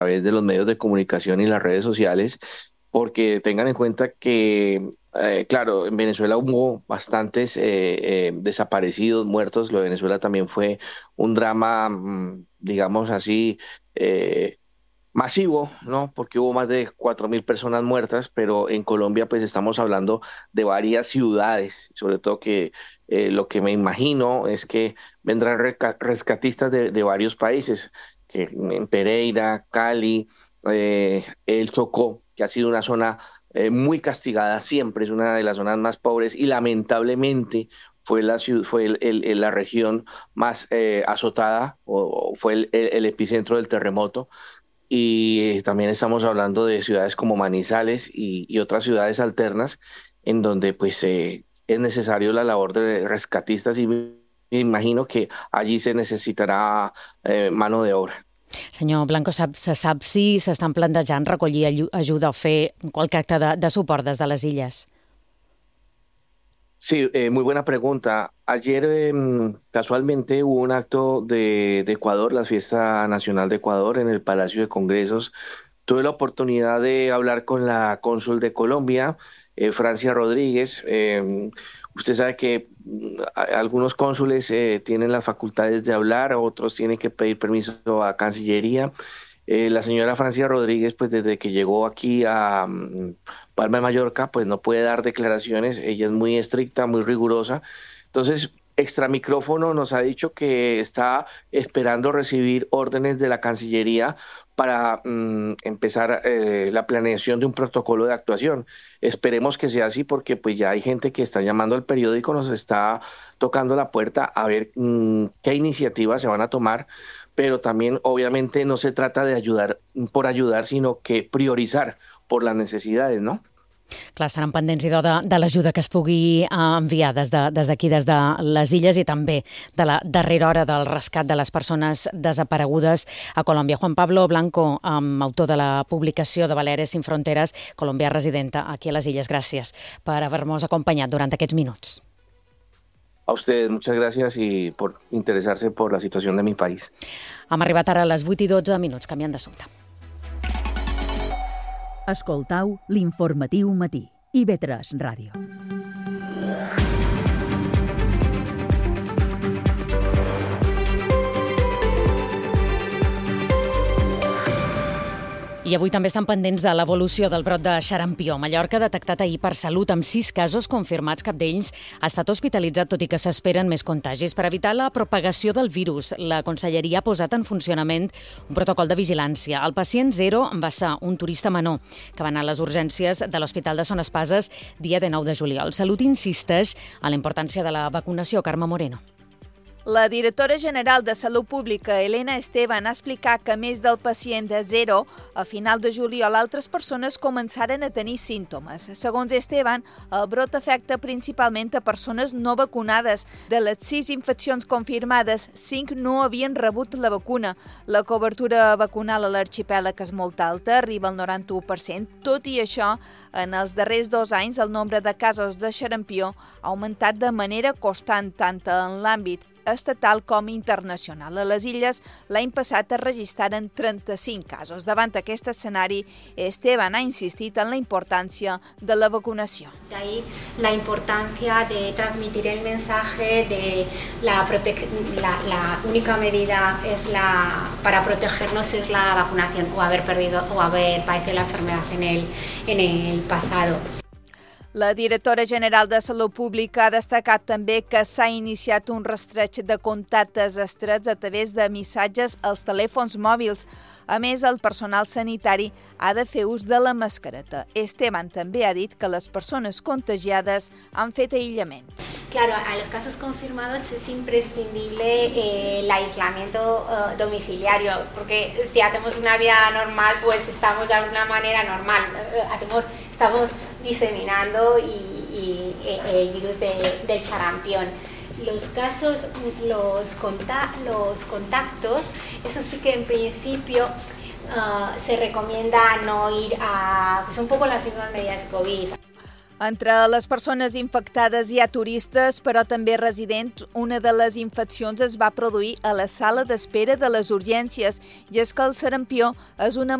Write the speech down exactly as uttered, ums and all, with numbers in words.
través de los medios de comunicación y las redes sociales, porque tengan en cuenta que, eh, claro, en Venezuela hubo bastantes eh, eh, desaparecidos, muertos. Lo de Venezuela también fue un drama, mm, digamos así, eh, masivo, ¿no? Porque hubo más de cuatro mil personas muertas, pero en Colombia pues estamos hablando de varias ciudades, sobre todo que eh, lo que me imagino es que vendrán reca- rescatistas de, de varios países, que en Pereira, Cali, eh, el Chocó, que ha sido una zona eh, muy castigada siempre, es una de las zonas más pobres y lamentablemente fue la, ciu- fue el- el- el- la región más eh, azotada o, o fue el el- el epicentro del terremoto. Y eh, también estamos hablando de ciudades como Manizales y, y otras ciudades alternas en donde pues eh, es necesario la labor de rescatistas y me me imagino que allí se necesitará eh, mano de obra. Senyor Blanco, sap, se sap si s'estan plantejant recollir allu- ajuda o fer qualque acte de, de suport des de les illes? Sí, eh, muy buena pregunta. Ayer em, casualmente hubo un acto de, de Ecuador, la Fiesta Nacional de Ecuador en el Palacio de Congresos. Tuve la oportunidad de hablar con la cónsul de Colombia, eh, Francia Rodríguez. Eh, usted sabe que mm, a- algunos cónsules eh, tienen las facultades de hablar, otros tienen que pedir permiso a Cancillería. Eh, la señora Francia Rodríguez, pues desde que llegó aquí a mm, Palma de Mallorca, pues no puede dar declaraciones. Ella es muy estricta, muy rigurosa. Entonces, extra micrófono nos ha dicho que está esperando recibir órdenes de la Cancillería para mm, empezar eh, la planeación de un protocolo de actuación. Esperemos que sea así porque pues ya hay gente que está llamando al periódico, nos está tocando la puerta a ver mm, qué iniciativas se van a tomar, pero también obviamente no se trata de ayudar por ayudar, sino que priorizar por las necesidades, ¿no? Clar, estaran pendents, idò, de, de l'ajuda que es pugui eh, enviar des de- des d'aquí, des, de les illes, i també de la darrera hora del rescat de les persones desaparegudes a Colòmbia. Juan Pablo Blanco, um, autor de la publicació de Baleares sin Fronteres, colombià residenta aquí a les illes. Gràcies per haver-nos acompanyat durant aquests minuts. A ustedes muchas gracias y por interesarse por la situación de mi país. Hem arribat ara a les vuit i dotze minuts, canviant d'assumpte. Escoltau l'informatiu matí. i ve tres Ràdio. I avui també estan pendents de l'evolució del brot de xarampió. Mallorca ha detectat ahir per Salut amb sis casos confirmats. Cap d'ells ha estat hospitalitzat, tot i que s'esperen més contagis. Per evitar la propagació del virus, la Conselleria ha posat en funcionament un protocol de vigilància. El pacient zero va ser un turista menor que va anar a les urgències de l'Hospital de Son Espases dia dinou de juliol. Salut insisteix en la importància de la vacunació. Carme Moreno. La directora general de Salut Pública, Elena Esteban, ha explicat que, a més del pacient de zero, a final de juliol altres persones començaren a tenir símptomes. Segons Esteban, el brot afecta principalment a persones no vacunades. De les sis infeccions confirmades, cinc no havien rebut la vacuna. La cobertura vacunal a l'arxipèlag és molt alta, arriba al noranta-u per cent. Tot i això, en els darrers dos anys, el nombre de casos de xarampió ha augmentat de manera constant, tant en l'àmbit estatal com internacional. A les illes, l'any passat es registraren trenta-cinc casos. Davant aquest escenari, Esteban ha insistit en la importància de la vacunació. De ahí la importancia de transmitir el mensaje de la, la, la única medida es la, para protegernos es la vacunación o haber perdido o haber padecido la enfermedad en el, en el pasado. La directora general de Salut Pública ha destacat també que s'ha iniciat un rastreig de contactes estrets a través de missatges als telèfons mòbils. A més, el personal sanitari ha de fer ús de la mascareta. Esteban també ha dit que les persones contagiades han fet aïllament. Claro, a los casos confirmados es imprescindible eh, el aislamiento eh, domiciliario, porque si hacemos una vida normal, pues estamos de alguna manera normal, eh, hacemos, estamos diseminando y, y, eh, el virus de, del sarampión. Los casos, los, conta los contactos, eso sí que en principio uh, se recomienda no ir a, pues un poco las mismas medidas COVID. Entre les persones infectades hi ha turistes, però també residents. Una de les infeccions es va produir a la sala d'espera de les urgències, i és que el sarampió és una